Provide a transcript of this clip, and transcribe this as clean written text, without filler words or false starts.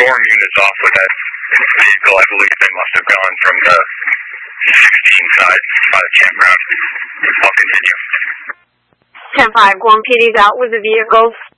storm units off with that vehicle. I believe they must have gone from the 16 side by the campground. I'll continue. 10-5, Guam PD's out with the vehicles.